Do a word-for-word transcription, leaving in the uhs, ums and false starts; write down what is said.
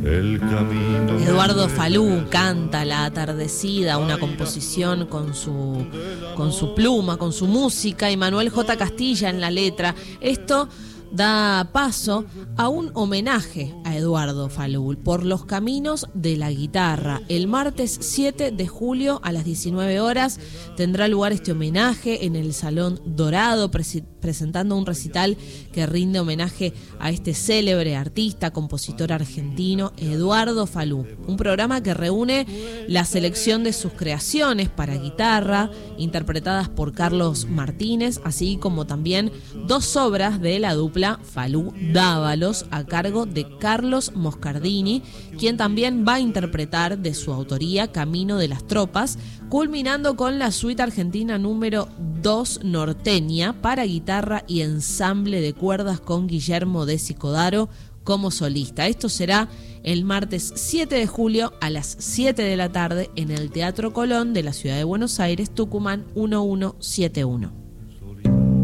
El camino. Eduardo Falú canta La Atardecida, una composición con su, con su pluma, con su música, y Manuel J. Castilla en la letra. Esto da paso a un homenaje a Eduardo Falú por los caminos de la guitarra. El martes siete de julio a las diecinueve horas tendrá lugar este homenaje en el Salón Dorado, pre- presentando un recital que rinde homenaje a este célebre artista, compositor argentino, Eduardo Falú. Un programa que reúne la selección de sus creaciones para guitarra, interpretadas por Carlos Martínez, así como también dos obras de la dupla Falú Dávalos, a cargo de Carlos Moscardini, quien también va a interpretar de su autoría Camino de las Tropas, culminando con la suite argentina número dos norteña para guitarra y ensamble de cuerdas con Guillermo Desi Codaro como solista. Esto será el martes siete de julio a las siete de la tarde en el Teatro Colón de la ciudad de Buenos Aires, Tucumán mil ciento setenta y uno.